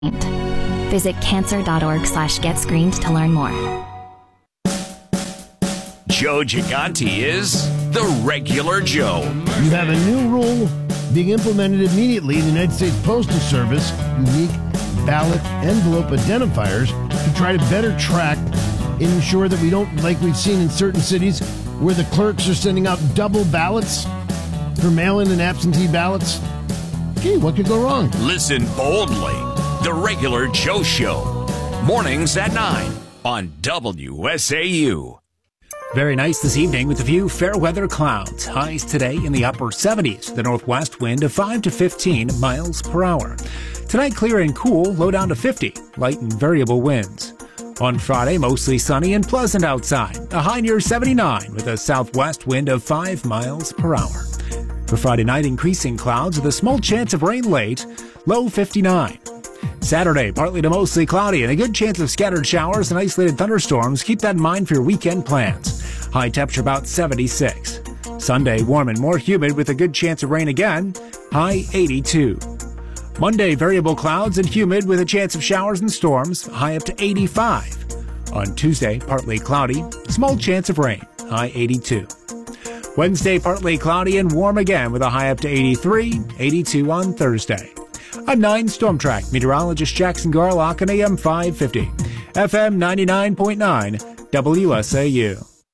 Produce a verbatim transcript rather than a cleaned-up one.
Visit cancer.org slash get screened to learn more. Joe Gigante is the regular Joe. You have a new rule being implemented immediately in the United States Postal Service, unique ballot envelope identifiers, to try to better track and ensure that we don't, like we've seen in certain cities, where the clerks are sending out double ballots for mail-in and absentee ballots. Gee, what could go wrong? Listen boldly. The regular Joe Show. Mornings at nine on W S A U. Very nice this evening with a few fair weather clouds. Highs today in the upper seventies. The northwest wind of five to fifteen miles per hour. Tonight clear and cool, low down to fifty. Light and variable winds. On Friday, mostly sunny and pleasant outside. A high near seventy-nine with a southwest wind of five miles per hour. For Friday night, increasing clouds with a small chance of rain late. Low fifty-nine. Saturday, partly to mostly cloudy and a good chance of scattered showers and isolated thunderstorms. Keep that in mind for your weekend plans. High temperature about seventy-six. Sunday, warm and more humid with a good chance of rain again. High eighty-two. Monday, variable clouds and humid with a chance of showers and storms. High up to eighty-five. On Tuesday, partly cloudy, small chance of rain. High eighty-two. Wednesday, partly cloudy and warm again with a high up to eighty-three. eighty-two on Thursday. I'm nine Storm Track meteorologist Jackson Garlock on A M five fifty, F M ninety-nine point nine, W S A U.